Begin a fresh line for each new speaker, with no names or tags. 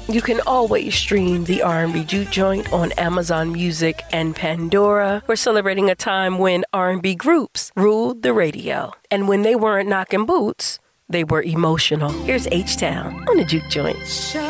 You can always stream the R&B Juke Joint on Amazon Music and Pandora. We're celebrating a time when R&B groups ruled the radio. And when they weren't knocking boots, they were emotional. Here's H-Town on the Juke Joint.